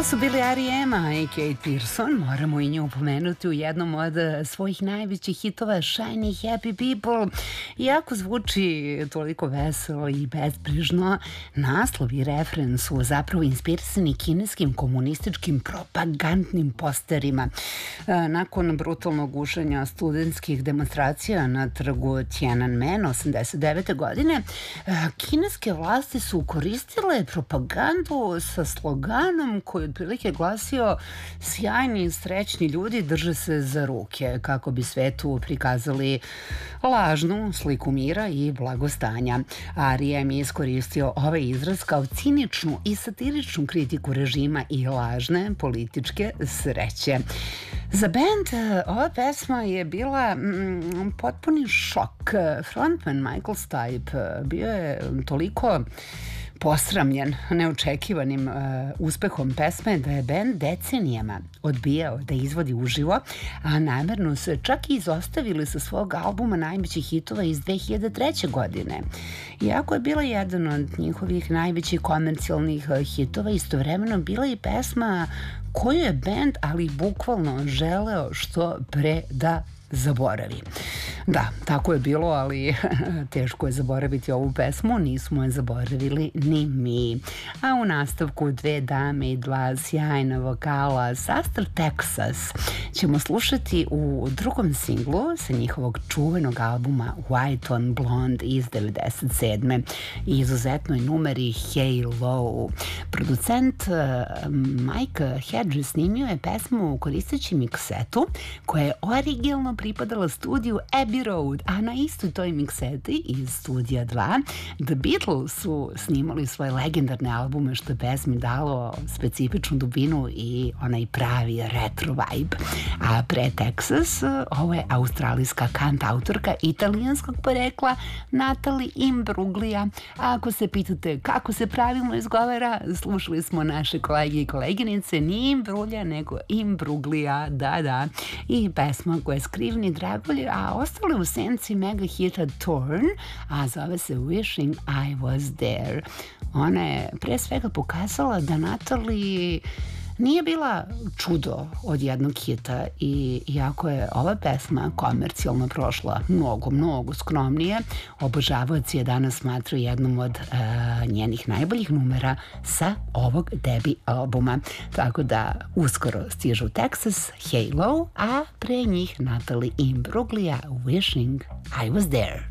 To su bili R.E.M. i Kate Pearson. Moramo i nju pomenuti u jednom od svojih najvećih hitova Shiny Happy People. Iako zvuči toliko veselo i bezbrižno, naslov i refren su zapravo inspirisani kineskim komunističkim propagandnim posterima. Nakon brutalnog gušenja studentskih demonstracija na trgu Tiananmen 89. godine, kineske vlasti su koristile propagandu sa sloganom koji otprilike glasio: sjajni i srećni ljudi drže se za ruke, kako bi svetu prikazali lažnu sliku mira i blagostanja. R.E.M. je iskoristio ovaj izraz kao ciničnu i satiričnu kritiku režima i lažne političke sreće. Za band ova pesma je bila potpuni šok. Frontman Michael Stipe bio je toliko posramljen neočekivanim uspehom pesme da je band decenijama odbijao da izvodi uživo, a namerno se čak i izostavili sa svog albuma najvećih hitova iz 2003. godine. Iako je bila jedan od njihovih najvećih komercijalnih hitova, istovremeno bila i pesma koju je band, ali bukvalno, želeo što pre da zaboravi. Da, tako je bilo, ali teško je zaboraviti ovu pesmu, nismo je zaboravili ni mi. A u nastavku dve dame i dva sjajna vokala, sastav Texas ćemo slušati u drugom singlu sa njihovog čuvenog albuma White on Blonde iz 97. izuzetnoj numeri Hey Low. Producent Mike Hedges snimio je pesmu koristeći miksetu koja je originalno pripadala studiju Abbey Road, a na istoj toj mikseti iz studija 2 The Beatles su snimali svoje legendarne albume, što je pesmi dalo specifičnu dubinu i onaj pravi retro vibe. A pre Texas, ovo je australijska kantautorka italijanskog porekla Natalie Imbruglia. A ako se pitate kako se pravilno izgovara, slušali smo naše kolege i koleginice, nije Imbruglia nego Imbruglia, da. I pesma koja je Skrivni dragulj, a ostale u senci mega hita Torn, a zove se Wishing I Was There. Ona je pre svega pokazala da Natalie nije bila čudo od jednog hita, i iako je ova pesma komercijalno prošla mnogo skromnije, obožavaoci je danas smatraju jednom od njenih najboljih numera sa ovog debi albuma. Tako da uskoro stižu Texas, Hey Low, a pre njih Natalie Imbruglia, Wishing I Was There.